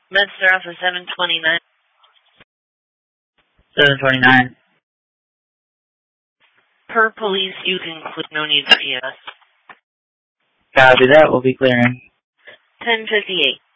Medster Alpha 729. 729. Per police, you can click no need for ES. Copy that, we'll be clearing. 1058.